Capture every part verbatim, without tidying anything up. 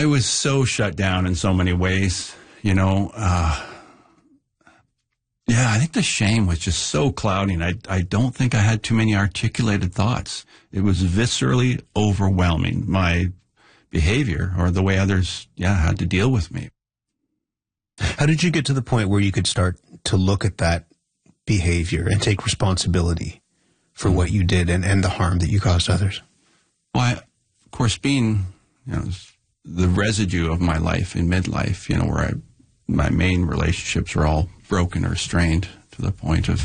I was so shut down in so many ways, you know. Uh, yeah, I think the shame was just so clouding. I, I don't think I had too many articulated thoughts. It was viscerally overwhelming, my behavior or the way others, yeah, had to deal with me. How did you get to the point where you could start to look at that behavior and take responsibility for mm-hmm. what you did and, and the harm that you caused others? Well, I, of course, being, you know, the residue of my life in midlife, you know, where I, my main relationships were all broken or strained to the point of,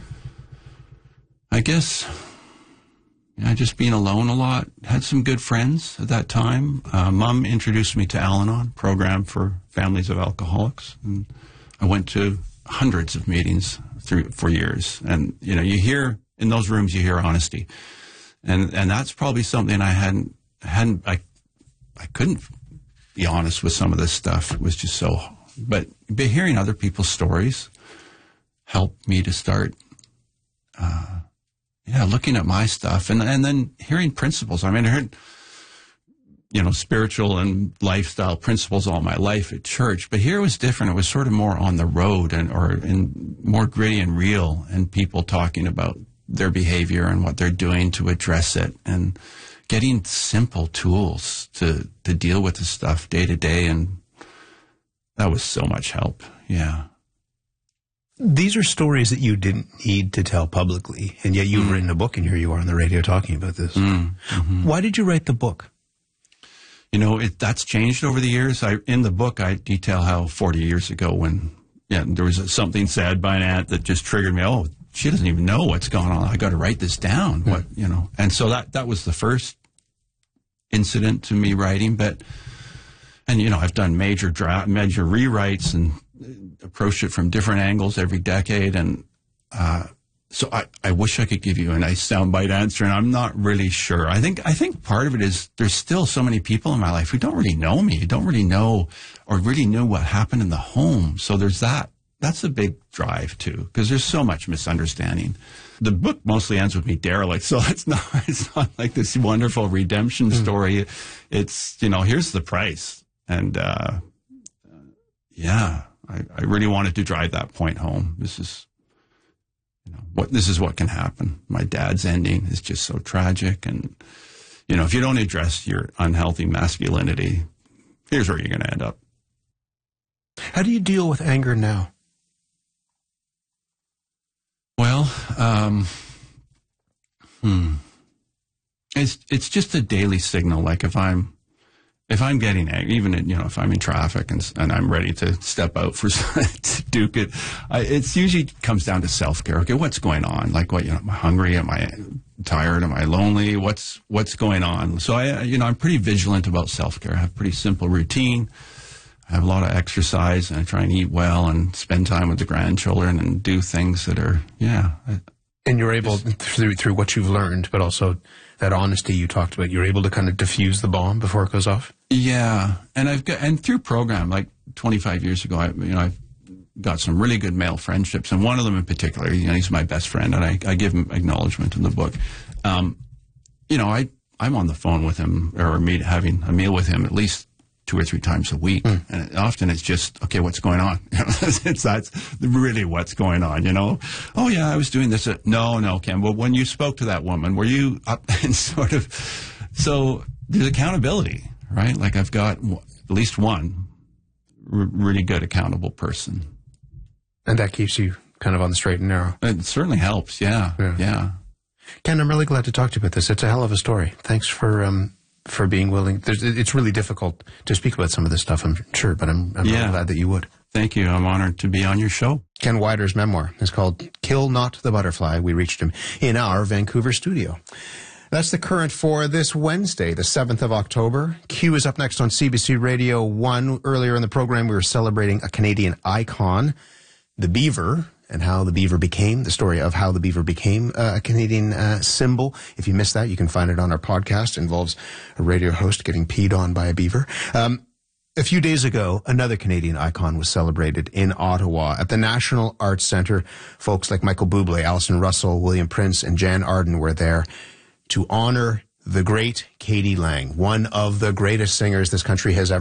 I guess, you know, just being alone a lot. Had some good friends at that time. Uh, Mom introduced me to Al-Anon, program for families of alcoholics. And I went to hundreds of meetings through for years. And, you know, you hear, in those rooms, you hear honesty. And and that's probably something I hadn't, hadn't I, I couldn't be honest with some of this stuff. It was just so, but, but hearing other people's stories helped me to start, uh, yeah, looking at my stuff and, and then hearing principles. I mean, I heard, you know, spiritual and lifestyle principles all my life at church, but here it was different. It was sort of more on the road and, or in more gritty and real, and people talking about their behavior and what they're doing to address it, and getting simple tools to, to deal with the stuff day to day. And that was so much help. Yeah. These are stories that you didn't need to tell publicly, and yet you've mm. written a book, and here you are on the radio talking about this. Mm. Mm-hmm. Why did you write the book? You know, it, that's changed over the years. I, in the book, I detail how forty years ago when yeah, there was a, something said by an aunt that just triggered me. Oh, she doesn't even know what's going on. I got to write this down. Mm. What, you know, and so that, that was the first incident to me writing. But, and, you know, I've done major dra- major rewrites and approached it from different angles every decade. And uh, so I, I wish I could give you a nice soundbite answer, and I'm not really sure. I think I think part of it is there's still so many people in my life who don't really know me, who don't really know or really know what happened in the home. So there's that. That's a big drive, too, because there's so much misunderstanding. The book mostly ends with me derelict, so it's not, it's not like this wonderful redemption mm. story. It's, you know, here's the price. And, uh, yeah, I, I really wanted to drive that point home. This is, you know, what this is what can happen. My dad's ending is just so tragic. And, you know, if you don't address your unhealthy masculinity, here's where you're going to end up. How do you deal with anger now? Well, um, hmm. It's it's just a daily signal. Like if I'm if I'm getting angry, even in, you know, if I'm in traffic and and I'm ready to step out for to duke it, I, it's usually comes down to self care. Okay, what's going on? Like, what, you know, am I hungry? Am I tired? Am I lonely? What's what's going on? So I, you know, I'm pretty vigilant about self care. I have a pretty simple routine. I have a lot of exercise, and I try and eat well and spend time with the grandchildren and do things that are, yeah. And you're able, through through what you've learned, but also that honesty you talked about, you're able to kind of diffuse the bomb before it goes off? Yeah. And I've got, and through program, like twenty-five years ago, I, you know, I've got some really good male friendships, and one of them in particular, you know, he's my best friend, and I, I give him acknowledgement in the book. Um, you know, I, I'm on the phone with him, or meet, having a meal with him at least two or three times a week. Mm. And often it's just, okay, what's going on? it's that's really what's going on, you know? Oh, yeah, I was doing this. No, no, Ken. Well, when you spoke to that woman, were you up and sort of, so there's accountability, right? Like I've got at least one r- really good accountable person. And that keeps you kind of on the straight and narrow. It certainly helps. Yeah. Yeah. yeah. Ken, I'm really glad to talk to you about this. It's a hell of a story. Thanks for, um, for being willing. There's, it's really difficult to speak about some of this stuff, I'm sure, but I'm, I'm yeah. really glad that you would. Thank you. I'm honored to be on your show. Ken Wider's memoir is called Kill Not the Butterfly. We reached him in our Vancouver studio. That's the current for this Wednesday, the seventh of October. Q is up next on C B C Radio one. Earlier in the program, we were celebrating a Canadian icon, the beaver, and how the beaver became, the story of how the beaver became uh, a Canadian uh, symbol. If you missed that, you can find it on our podcast. It involves a radio host getting peed on by a beaver. Um, a few days ago, another Canadian icon was celebrated in Ottawa at the National Arts Centre. Folks like Michael Bublé, Alison Russell, William Prince, and Jan Arden were there to honor the great Katie Lang, one of the greatest singers this country has ever